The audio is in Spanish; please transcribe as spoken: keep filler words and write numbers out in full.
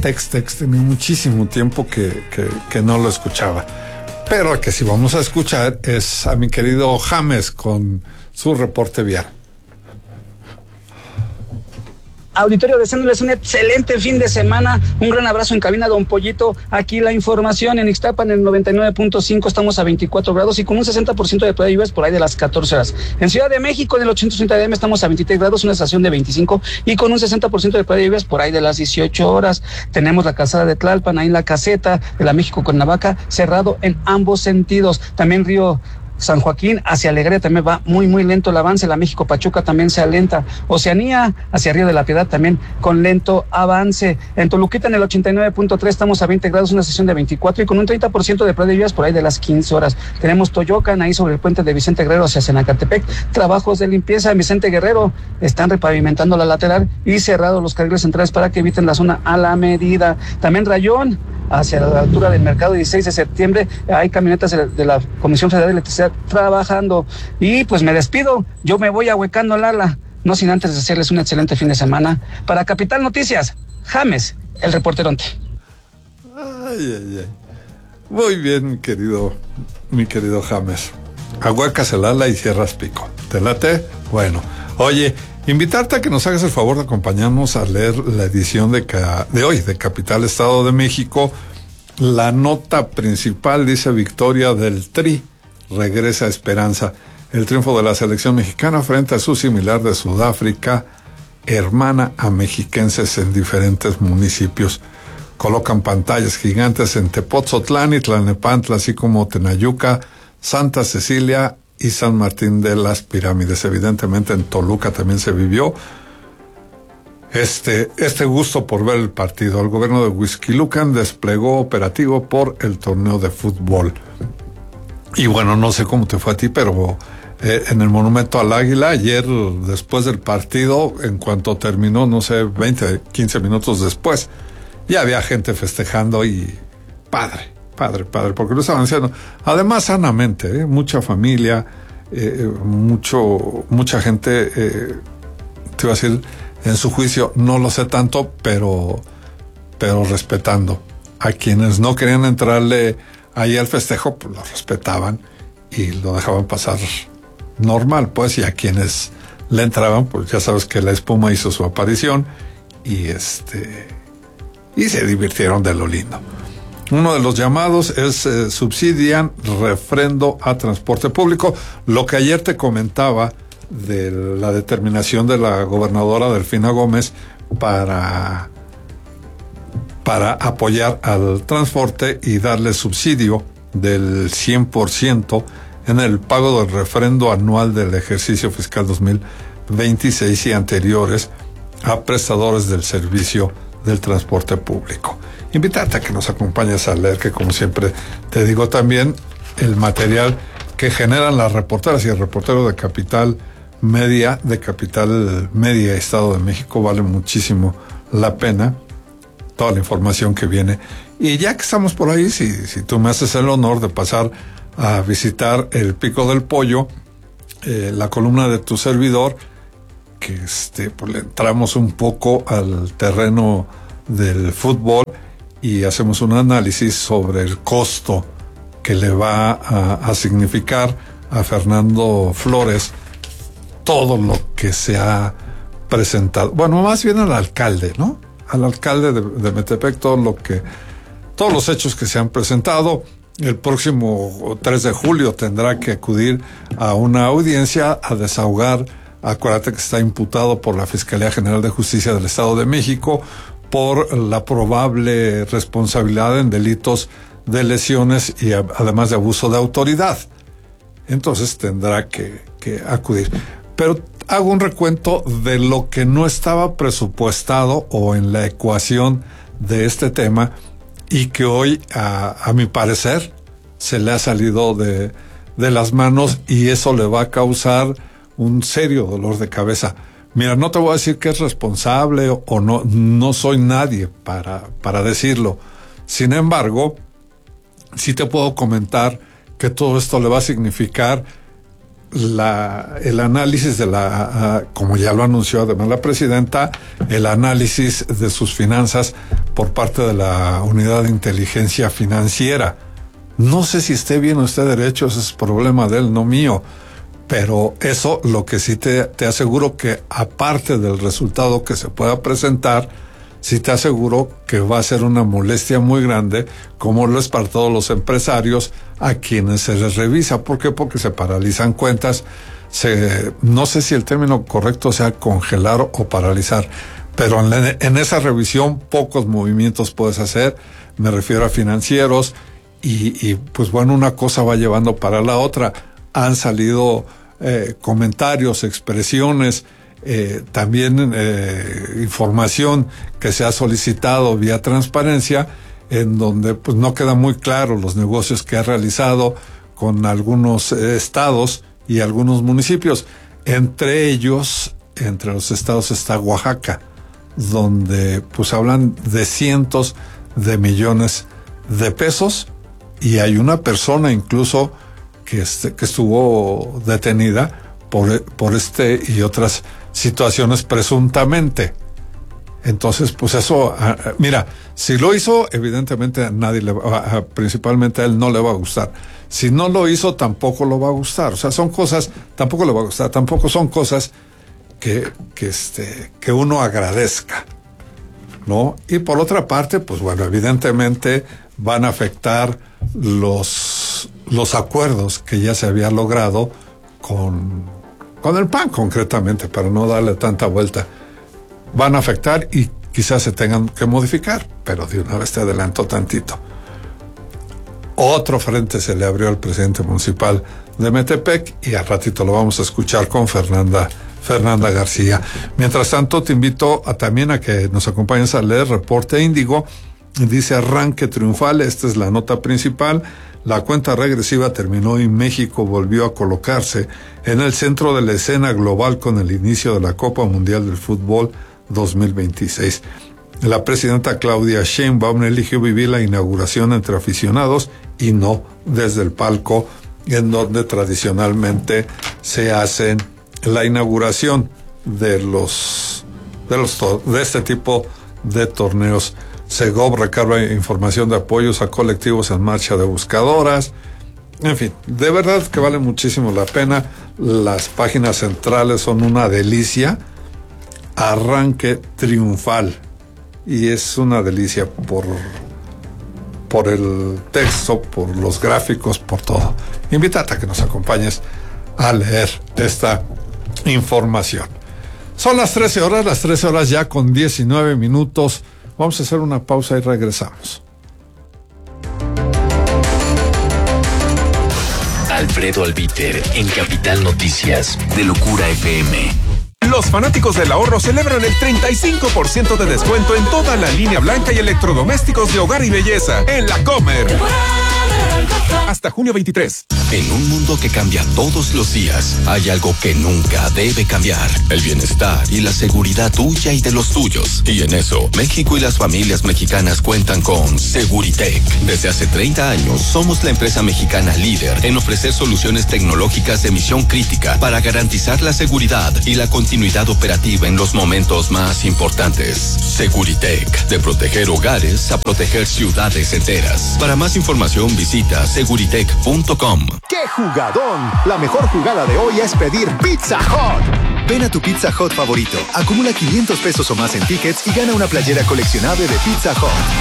Tex-Tex tenía muchísimo tiempo que, que, que no lo escuchaba. Pero el que sí vamos a escuchar es a mi querido James con su reporte vial. Auditorio, deseándoles un excelente fin de semana, un gran abrazo en cabina, don Pollito. Aquí la información en Ixtapan, en el noventa y nueve punto cinco, estamos a veinticuatro grados y con un sesenta por ciento de probabilidad de lluvias por ahí de las catorce horas. En Ciudad de México, en el ochocientos treinta de A M, estamos a veintitrés grados, una estación de veinticinco y con un sesenta por ciento de probabilidad de lluvias por ahí de las dieciocho horas. Tenemos la calzada de Tlalpan, ahí en la caseta de la México Cuernavaca, cerrado en ambos sentidos. También Río San Joaquín hacia Alegría también va muy muy lento el avance, la México Pachuca también se alenta, Oceanía hacia Río de la Piedad también con lento avance. En Toluquita, en el ochenta y nueve punto tres, estamos a veinte grados, una sesión de veinticuatro y con un treinta por ciento de probabilidad de lluvias por ahí de las quince horas. Tenemos Toyocan ahí sobre el puente de Vicente Guerrero hacia Zenacatepec, trabajos de limpieza en Vicente Guerrero, están repavimentando la lateral y cerrados los carriles centrales para que eviten la zona a la medida. También Rayón hacia la altura del mercado dieciséis de septiembre, hay camionetas de la Comisión Federal de Electricidad trabajando. Y pues me despido, yo me voy ahuecando, Lala, no sin antes desearles un excelente fin de semana. Para Capital Noticias, James, el reporteronte. Ay, ay, ay. Muy bien, mi querido, mi querido James. Ahuecas el ala y cierras pico. ¿Te late? Bueno, oye, invitarte a que nos hagas el favor de acompañarnos a leer la edición de, ca- de hoy de Capital Estado de México. La nota principal dice: victoria del Tri, regresa esperanza. El triunfo de la selección mexicana frente a su similar de Sudáfrica, hermana a mexiquenses en diferentes municipios. Colocan pantallas gigantes en Tepotzotlán y Tlalnepantla, así como Tenayuca, Santa Cecilia y San Martín de las Pirámides. Evidentemente en Toluca también se vivió este, este gusto por ver el partido. El gobierno de Huixquilucan desplegó operativo por el torneo de fútbol. Y bueno, no sé cómo te fue a ti, pero eh, en el Monumento al Águila, ayer después del partido, en cuanto terminó, no sé, veinte, quince minutos después, ya había gente festejando y padre, padre, padre, porque lo estaban haciendo. Además, sanamente, ¿eh? Mucha familia, eh, mucho, mucha gente, eh, te iba a decir, en su juicio, no lo sé tanto, pero, pero respetando. A quienes no querían entrarle ahí al festejo, pues lo respetaban y lo dejaban pasar normal, pues, y a quienes le entraban, pues ya sabes que la espuma hizo su aparición y este, y se divirtieron de lo lindo. Uno de los llamados es eh, subsidian refrendo a transporte público. Lo que ayer te comentaba de la determinación de la gobernadora Delfina Gómez para, para apoyar al transporte y darle subsidio del cien por ciento en el pago del refrendo anual del ejercicio fiscal dos mil veintiséis y anteriores a prestadores del servicio del transporte público. Invitarte a que nos acompañes a leer, que como siempre te digo también, el material que generan las reporteras y el reportero de Capital Media, de Capital Media Estado de México, vale muchísimo la pena toda la información que viene. Y ya que estamos por ahí, si, si tú me haces el honor de pasar a visitar el Pico del Pollo, eh, la columna de tu servidor, que este, pues le entramos un poco al terreno del fútbol y hacemos un análisis sobre el costo que le va a, a significar a Fernando Flores todo lo que se ha presentado. Bueno, más bien al alcalde, ¿no? Al alcalde de, de Metepec, todo lo que, todos los hechos que se han presentado. El próximo tres de julio tendrá que acudir a una audiencia a desahogar. Acuérdate que está imputado por la Fiscalía General de Justicia del Estado de México por la probable responsabilidad en delitos de lesiones y a, además de abuso de autoridad. Entonces tendrá que, que acudir. Pero hago un recuento de lo que no estaba presupuestado o en la ecuación de este tema y que hoy, a, a mi parecer, se le ha salido de, de las manos y eso le va a causar un serio dolor de cabeza. Mira, no te voy a decir que es responsable o, o no, no soy nadie para, para decirlo. Sin embargo, sí te puedo comentar que todo esto le va a significar la, el análisis de la, uh, como ya lo anunció además la presidenta, el análisis de sus finanzas por parte de la Unidad de Inteligencia Financiera. No sé si esté bien o esté derecho, ese es problema de él, no mío. Pero eso, lo que sí te, te aseguro que aparte del resultado que se pueda presentar, sí te aseguro que va a ser una molestia muy grande, como lo es para todos los empresarios a quienes se les revisa. ¿Por qué? Porque se paralizan cuentas. Se, no sé si el término correcto sea congelar o paralizar, pero en, la, en esa revisión pocos movimientos puedes hacer. Me refiero a financieros y, y pues bueno, una cosa va llevando para la otra. Han salido eh, comentarios, expresiones, eh, también eh, información que se ha solicitado vía transparencia, en donde pues no queda muy claro los negocios que ha realizado con algunos eh, estados y algunos municipios. Entre ellos, entre los estados está Oaxaca, donde pues hablan de cientos de millones de pesos, y hay una persona incluso que, este, que estuvo detenida por, por este y otras situaciones presuntamente. Entonces, pues eso, mira, si lo hizo, evidentemente a nadie le va, principalmente a él no le va a gustar. Si no lo hizo, tampoco lo va a gustar. O sea, son cosas, tampoco le va a gustar, tampoco son cosas que, que este, que uno agradezca, ¿no? Y por otra parte, pues bueno, evidentemente van a afectar los, los acuerdos que ya se había logrado con, con el P A N concretamente, para no darle tanta vuelta. Van a afectar y quizás se tengan que modificar, pero de una vez te adelanto tantito. Otro frente se le abrió al presidente municipal de Metepec y al ratito lo vamos a escuchar con Fernanda Fernanda García. Mientras tanto, te invito a, también a que nos acompañes a leer Reporte Índigo. Dice arranque triunfal, esta es la nota principal. La cuenta regresiva terminó y México volvió a colocarse en el centro de la escena global con el inicio de la Copa Mundial del Fútbol dos mil veintiséis. La presidenta Claudia Sheinbaum eligió vivir la inauguración entre aficionados y no desde el palco, en donde tradicionalmente se hacen la inauguración de los de los de este tipo de torneos. Segov recarga información de apoyos a colectivos en marcha de buscadoras. En fin, de verdad que vale muchísimo la pena. Las páginas centrales son una delicia. Arranque triunfal. Y es una delicia por, por el texto, por los gráficos, por todo. Invítate a que nos acompañes a leer esta información. Son las trece horas, las trece horas ya con diecinueve minutos. Vamos a hacer una pausa y regresamos. Alfredo Albiter en Capital Noticias de Locura F M. Los fanáticos del ahorro celebran el treinta y cinco por ciento de descuento en toda la línea blanca y electrodomésticos de hogar y belleza en La Comer. Hasta junio veintitrés. En un mundo que cambia todos los días, hay algo que nunca debe cambiar: el bienestar y la seguridad tuya y de los tuyos. Y en eso, México y las familias mexicanas cuentan con Seguritech. Desde hace treinta años, somos la empresa mexicana líder en ofrecer soluciones tecnológicas de misión crítica para garantizar la seguridad y la continuidad operativa en los momentos más importantes. Seguritech, de proteger hogares a proteger ciudades enteras. Para más información, visita seguritech punto com. ¡Qué jugadón! La mejor jugada de hoy es pedir Pizza Hut. Ven a tu Pizza Hut favorito, acumula quinientos pesos o más en tickets y gana una playera coleccionable de Pizza Hut.